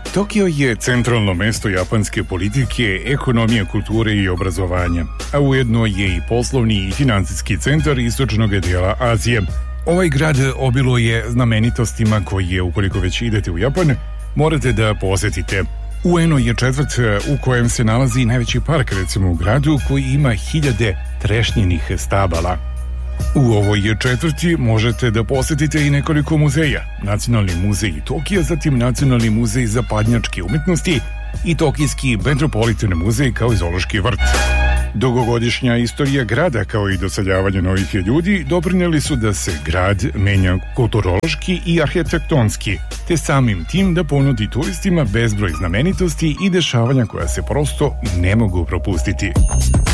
Tokio je centralno mesto japanske politike, ekonomije, kulture i obrazovanja, a ujedno je i poslovni i financijski centar istočnog dijela Azije. Ovaj grad obiluje znamenitostima koje, ukoliko već idete u Japan, morate da posetite. Ueno je četvrt u kojem se nalazi najveći park, recimo u gradu, koji ima 1000 trešnjenih stabala. U ovoj četvrti možete da posetite i nekoliko muzeja. Nacionalni muzej Tokija, zatim Nacionalni muzej zapadnjačke umetnosti i Tokijski Metropolitan muzej kao i zoološki vrt. Dugogodišnja istorija grada kao i doseljavanje novih ljudi doprineli su da se grad menja kulturološki i arhitektonski, te samim tim da ponudi turistima bezbroj znamenitosti i dešavanja koja se prosto ne mogu propustiti.